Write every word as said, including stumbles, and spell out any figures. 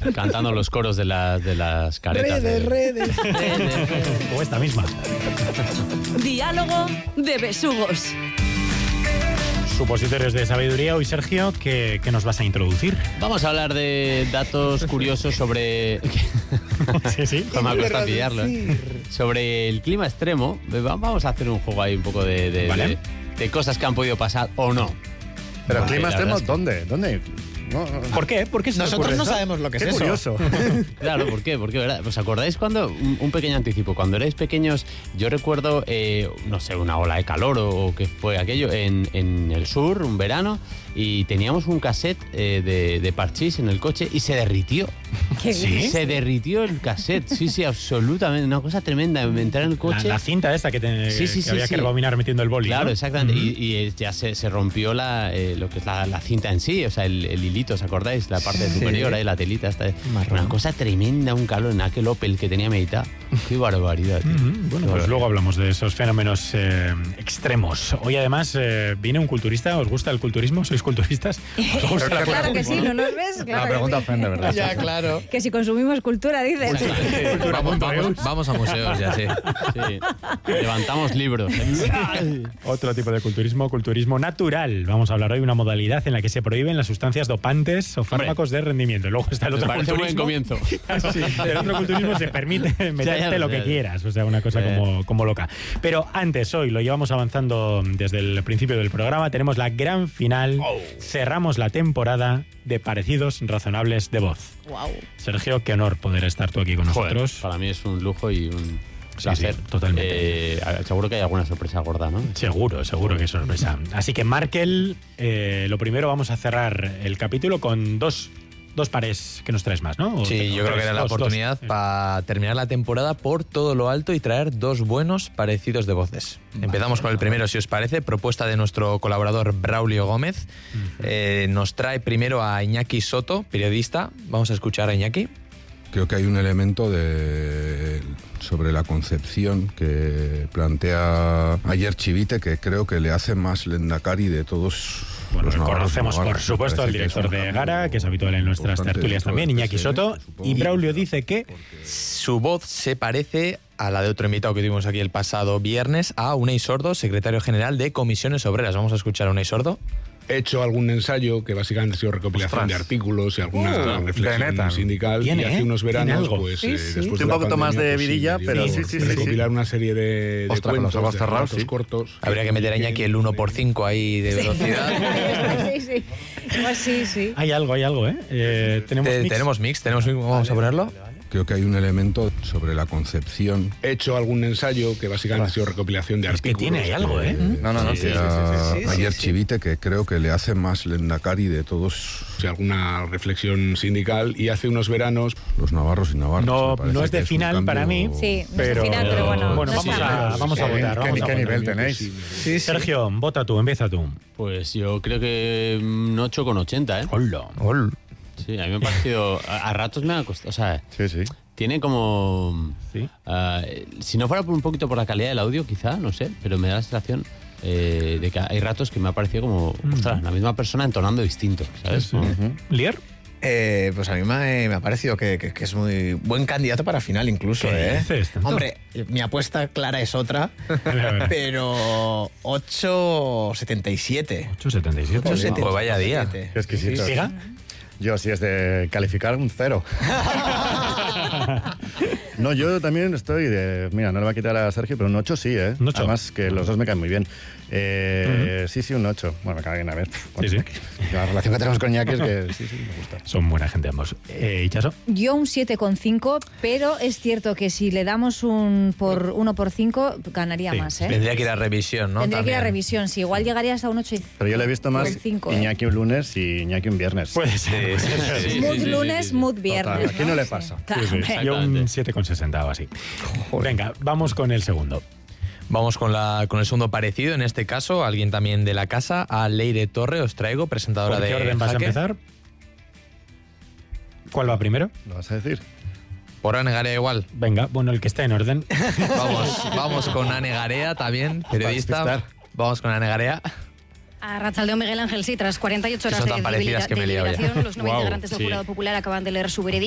cantando los coros de las, de las caretas. Redes, de... redes. O esta misma. Diálogo de besugos. Supositorios de sabiduría. Hoy, Sergio, ¿qué, qué nos vas a introducir? Vamos a hablar de datos curiosos sobre... Sí, sí. Me cuesta pillarlo, ¿eh? Sobre el clima extremo. Vamos a hacer un juego ahí un poco de, de, Vale. de, de cosas que han podido pasar o no. Pero Vale, clima la extremo, verdad es que- ¿dónde? ¿Dónde? No, no. ¿Por qué? ¿Por qué se te Nosotros ocurre no eso? sabemos lo que es Qué eso. curioso. Claro, ¿por qué? Porque, ¿verdad? ¿Os acordáis cuando, un, un pequeño anticipo, cuando erais pequeños, yo recuerdo, eh, no sé, una ola de calor o, o qué fue aquello, en, en el sur, un verano, y teníamos un cassette eh, de, de parchís en el coche y se derritió. ¿Qué ¿Sí? Se derritió el cassette, sí, sí, absolutamente, una cosa tremenda, entrar en el La, coche... la cinta esta que, te, Sí, sí, que sí, había sí. que rebobinar metiendo el boli. Claro, ¿no? exactamente. Ujú. Y, y ya se, se rompió la, eh, lo que es la, la cinta en sí, o sea, el, el hilito, ¿os acordáis? La parte Sí. superior, ahí, la telita. Esta, Marrón. una cosa tremenda, un calor en aquel Opel que tenía meditado. Qué barbaridad, tío. Ujú. Bueno, Qué pues barbaridad. luego hablamos de esos fenómenos eh, extremos. Hoy además eh, viene un culturista. ¿Os gusta el culturismo? ¿Sois culturistas? ¿Os gusta la Claro que sí, ¿no nos ves? Claro La que pregunta sí. ofende, ¿verdad? Ya, claro. Que si consumimos cultura, dices. Vamos, vamos, vamos a museos ya, sí. Sí. Levantamos libros. Otro tipo de culturismo, culturismo natural. Vamos a hablar hoy de una modalidad en la que se prohíben las sustancias dopantes o fármacos de rendimiento. Luego está el Me otro parece un buen culturismo. comienzo. Sí, el otro culturismo se permite meterte ya lo lo sé, que ya. quieras, o sea, una cosa Sí. como, como loca. Pero antes, hoy lo llevamos avanzando desde el principio del programa, tenemos la gran final, cerramos la temporada de Parecidos Razonables de Voz. Wow. Sergio, qué honor poder estar tú aquí con Joder, nosotros. para mí es un lujo y un Sí, placer. sí, totalmente. Eh, seguro que hay alguna sorpresa gorda, ¿no? Seguro, seguro que es sorpresa. Así que, Markel, eh, lo primero vamos a cerrar el capítulo con dos, dos pares que nos traes más, ¿no? O Sí, tres, yo creo que era la dos, oportunidad dos. para terminar la temporada por todo lo alto y traer dos buenos parecidos de voces. Empezamos con el primero, si os parece, propuesta de nuestro colaborador Braulio Gómez. Eh, nos trae primero a Iñaki Soto, periodista. Vamos a escuchar a Iñaki. Creo que hay un elemento de sobre la concepción que plantea ayer Chivite que creo que le hace más Lendakari de todos Bueno, los navarros y conocemos, por navarras. supuesto, al Me parece que director es un de cambio Gara, que es habitual en nuestras importante tertulias dentro también, del Iñaki P S E, Soto. supongo. Y Braulio dice que Su voz se parece a la de otro invitado que tuvimos aquí el pasado viernes, a Unai Sordo, secretario general de Comisiones Obreras. Vamos a escuchar a Unai Sordo. He hecho algún ensayo que básicamente ha sido recopilación Ostras. de artículos y alguna Uh, reflexión de neta. sindical. Tiene, y hace ¿eh? unos Tiene veranos, algo. pues Sí, eh, sí. después Sí, de un la poquito más pandemia, de pues, sí, vidilla, me pero dio sí, por sí, sí, recopilar sí. una serie de, de Ostras, con los cuentos, ojos de cerrados, relatos sí. cortos. Habría que meter a Iñaki el uno por cinco ahí de velocidad. Sí, sí. Pues sí, sí. hay algo, hay algo, ¿eh? Eh, tenemos Te- mix. tenemos mix, tenemos mix, vamos a ponerlo. Creo que hay un elemento sobre la concepción He hecho algún ensayo que básicamente ha sido recopilación de Es que artículos. tiene ahí algo, ¿eh? No, no, no. que Sí, sí, a- sí, sí, sí. ayer Chivite que creo que le hace más Lendakari de todos Y alguna reflexión sindical. Y hace unos veranos los navarros y navarras. No, Me parece no es de que un final cambio- para mí. Sí, no es de pero, final, pero bueno, Bueno, no es vamos, nada. a, vamos a ¿Qué- votar. qué- Vamos a qué votar. nivel tenéis? Sí, Sí, sí. Sergio, vota tú, empieza tú. Pues yo creo que un ocho con ochenta, ¿eh? Hola. Sí, a mí me ha parecido... A, a ratos me ha costado... O sea, Sí, sí. tiene como... Sí. ah, si no fuera por un poquito por la calidad del audio, quizá, no sé, pero me da la sensación eh, de que hay ratos que me ha parecido como... Ostras, la misma persona entonando distinto, ¿sabes? Sí. Como- ¿Lier? Eh, pues a mí me, me ha parecido que, que- que es muy buen candidato para final incluso, ¿Qué ¿eh? dices, tanto? Hombre, mi apuesta clara es otra, A ver, a ver. pero ocho setenta y siete. ocho setenta y siete. ocho setenta y siete. Pues vaya día. Qué exquisito. ¿Siga? Yo, si es de calificar, un cero. No, yo también estoy de... Mira, no le va a quitar a Sergio, pero un ocho sí, ¿eh? Un ocho. Además, que los dos me caen muy bien. Eh, Sí, sí, un ocho. Bueno, me cae bien, a ver. Sí, sí. La relación que tenemos con Iñaki es que sí, sí, me gusta. Son buena gente ambos. Eh, ¿Ichaso? Yo un siete coma cinco, pero es cierto que si le damos un por uno por cinco, ganaría Sí. más, ¿eh? Tendría que ir a revisión, ¿no? Tendría que ir a También. revisión, sí, igual llegaría hasta un ocho y Pero yo le he visto más cinco, ¿eh? Iñaki un lunes y Iñaki un viernes. Puede ser. Sí, sí, sí, sí. Mood sí, sí, lunes, sí, sí. mood viernes. Total, ¿a quién no le Sí. pasa? Claro, Sí, sí. hombre. Yo un Exactamente. siete con sesenta o así. Venga, vamos con el segundo. Vamos con, la, con el segundo parecido, en este caso, alguien también de la casa, a Leire Torre, os traigo, presentadora ¿Por de qué orden vas a Jaque. empezar? ¿Cuál va primero? ¿Lo vas a decir? Por Ane Garea igual. Venga, bueno, el que está en orden. Vamos, vamos con Ane Garea también, periodista. despistar. Vamos con Ane Garea. A Rachaldeón Miguel Ángel, sí, tras cuarenta y ocho Que horas son de tan parecidas delibera- que me he liado ya. deliberación, los nueve Guau, integrantes del sí. Jurado Popular acaban de leer su veredicto.